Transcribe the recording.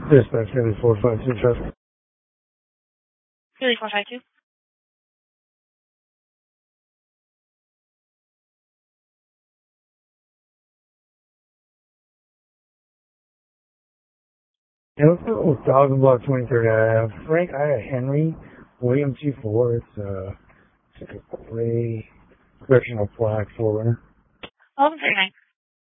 Dispatch, Philly 452 traffic. Philly 452. Yeah, let's go with Dog Block 23rd Ave. Frank Henry, William T4. It's like a gray correctional flag for winner. 1139.